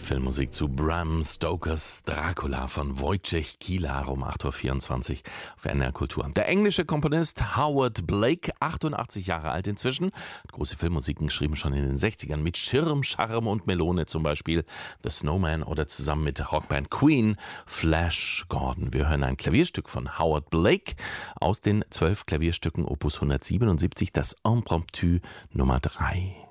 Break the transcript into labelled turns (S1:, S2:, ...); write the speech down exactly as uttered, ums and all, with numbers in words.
S1: Filmmusik zu Bram Stokers Dracula von Wojciech Kilar um acht Uhr vierundzwanzig auf N R Kultur. Der englische Komponist Howard Blake, achtundachtzig Jahre alt inzwischen, hat große Filmmusiken geschrieben, schon in den sechzigern mit Schirm, Charme und Melone, zum Beispiel The Snowman oder zusammen mit der Rockband Queen Flash Gordon. Wir hören ein Klavierstück von Howard Blake aus den zwölf Klavierstücken Opus hundertsiebenundsiebzig, das Impromptu Nummer drei.